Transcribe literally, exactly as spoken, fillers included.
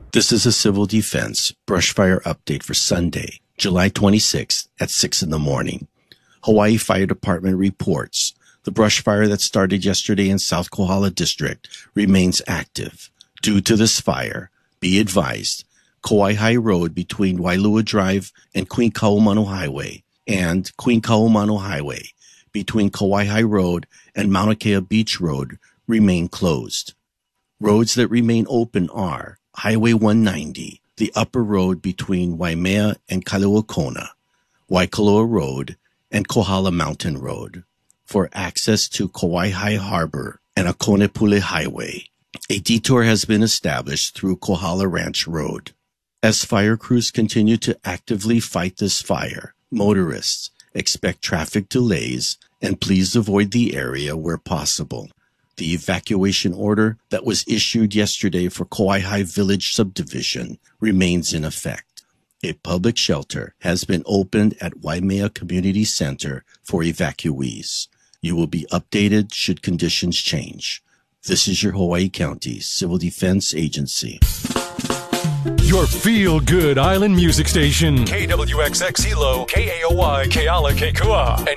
This is a Civil Defense brush fire update for Sunday, July twenty-sixth at six in the morning. Hawaii Fire Department reports the brush fire that started yesterday in South Kohala District remains active. Due to this fire, be advised, Kauai Road between Wailua Drive and Queen Kaumanu Highway and Queen Kaumanu Highway between Kauai Road and Mauna Kea Beach Road remain closed. Roads that remain open are Highway one ninety, the upper road between Waimea and Kailua-Kona, Waikoloa Road, and Kohala Mountain Road. For access to Kauai Harbor and Akonepule Highway, a detour has been established through Kohala Ranch Road. As fire crews continue to actively fight this fire, motorists expect traffic delays and please avoid the area where possible. The evacuation order that was issued yesterday for Kauai Village subdivision remains in effect. A public shelter has been opened at Waimea Community Center for evacuees. You will be updated should conditions change. This is your Hawaii County Civil Defense Agency. Your feel-good island music station. K W X X Hilo, K A O Y, Keala, Kekua, and